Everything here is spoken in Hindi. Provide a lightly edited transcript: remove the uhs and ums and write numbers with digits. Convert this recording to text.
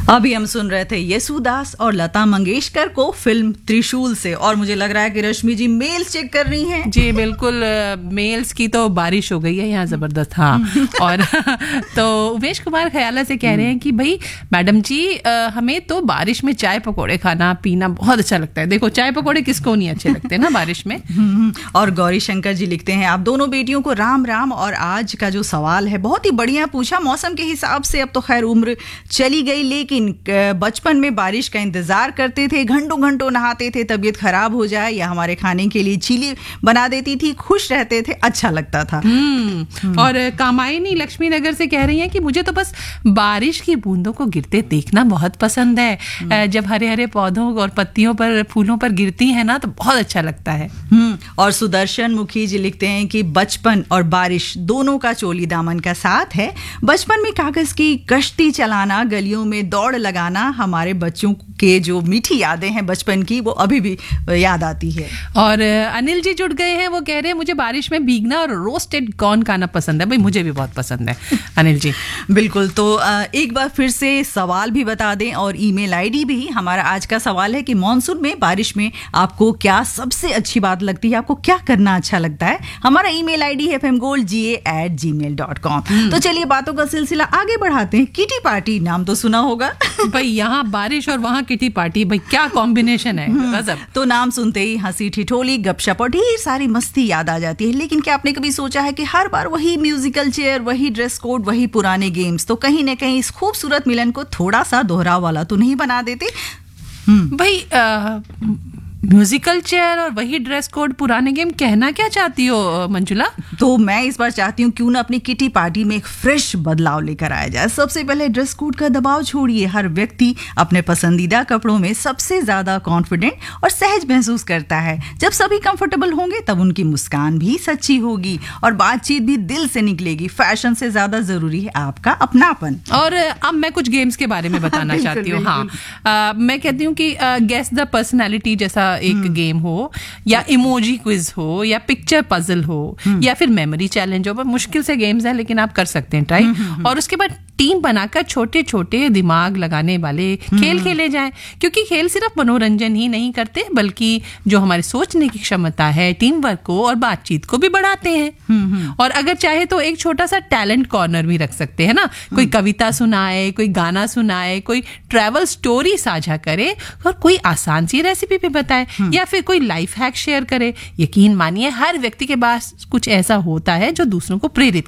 अभी हम सुन रहे थे येसुदास और लता मंगेशकर को फिल्म त्रिशूल से, और मुझे लग रहा है कि रश्मि जी मेल्स चेक कर रही हैं। जी बिल्कुल, मेल्स की तो बारिश हो गई है यहाँ जबरदस्त। हाँ और तो उमेश कुमार खयाला से कह रहे हैं कि भाई मैडम जी हमें तो बारिश में चाय पकौड़े खाना पीना बहुत अच्छा लगता है। देखो चाय पकौड़े किसको नहीं अच्छे लगते ना बारिश में। और गौरी शंकर जी लिखते हैं, आप दोनों बेटियों को राम राम। और आज का जो सवाल है बहुत ही बढ़िया पूछा। मौसम के हिसाब से अब तो खैर उम्र चली गई, लेकिन बचपन में बारिश का इंतजार करते थे, घंटों घंटों नहाते थे, तबीयत खराब हो जाए या हमारे खाने के लिए चीली बना देती थी, खुश रहते थे, अच्छा लगता था। और कामायनी लक्ष्मी नगर से कह रही हैं कि मुझे तो बस बारिश की बूंदों को गिरते देखना बहुत पसंद है। जब हरे हरे पौधों और पत्तियों पर फूलों पर गिरती है ना तो बहुत अच्छा लगता है। और सुदर्शन मुखी जी लिखते हैं कि बचपन और बारिश दोनों का चोली दामन का साथ है। बचपन में कागज की कश्ती चलाना, गलियों में दौड़ लगाना, हमारे बच्चों के जो मीठी यादें हैं बचपन की वो अभी भी याद आती है। और अनिल जी जुड़ गए हैं, वो कह रहे हैं मुझे बारिश में भीगना और रोस्टेड कॉर्न खाना पसंद है। भाई मुझे भी बहुत पसंद है अनिल जी। बिल्कुल, तो एक बार फिर से सवाल भी बता दें और ईमेल आईडी भी। हमारा आज का सवाल है कि मॉनसून में बारिश में आपको क्या सबसे अच्छी बात लगती है, आपको क्या करना अच्छा लगता है। हमारा ईमेल आईडी है fmgoldga@gmail.com। तो चलिए बातों का सिलसिला आगे बढ़ाते हैं। किटी पार्टी नाम तो सुना होगा। भाई यहाँ बारिश और वहाँ किटी पार्टी, भाई क्या कॉम्बिनेशन है, गजब। तो नाम सुनते ही हंसी ठिठोली गपशप और ढेर सारी मस्ती याद आ जाती है। लेकिन क्या आपने कभी सोचा है कि हर बार वही म्यूजिकल चेयर, वही ड्रेस कोड, वही पुराने गेम्स तो कहीं न कहीं इस खूबसूरत मिलन को थोड़ा सा दोहराव वाला तो नहीं बना देते? भाई म्यूजिकल चेयर और वही ड्रेस कोड पुराने गेम, कहना क्या चाहती हो मंजुला? तो मैं इस बार चाहती हूँ क्यों ना अपनी किटी पार्टी में एक फ्रेश बदलाव लेकर आया जाए। सबसे पहले ड्रेस कोड का दबाव छोड़िए। हर व्यक्ति अपने पसंदीदा कपड़ों में सबसे ज्यादा कॉन्फिडेंट और सहज महसूस करता है। जब सभी कंफर्टेबल होंगे तब उनकी मुस्कान भी सच्ची होगी और बातचीत भी दिल से निकलेगी। फैशन से ज्यादा जरूरी है आपका अपनापन। और अब मैं कुछ गेम्स के बारे में बताना चाहती हूँ। हाँ मैं कहती हूँ कि गेस द पर्सनैलिटी जैसा एक गेम हो, या इमोजी क्विज हो, या पिक्चर पजल हो, या फिर मेमोरी चैलेंज हो। मुश्किल से गेम्स हैं लेकिन आप कर सकते हैं ट्राई। और उसके बाद टीम बनाकर छोटे छोटे दिमाग लगाने वाले खेल खेले जाएं, क्योंकि खेल सिर्फ मनोरंजन ही नहीं करते बल्कि जो हमारी सोचने की क्षमता है, टीम वर्क को और बातचीत को भी बढ़ाते हैं। और अगर चाहे तो एक छोटा सा टैलेंट कॉर्नर भी रख सकते हैं ना। कोई कविता सुनाए, कोई गाना सुनाए, कोई ट्रैवल स्टोरी साझा करे और कोई आसान सी रेसिपी भी बताए, या फिर कोई लाइफ हैक शेयर करे। यकीन मानिए हर व्यक्ति के पास कुछ ऐसा होता है जो दूसरों को प्रेरित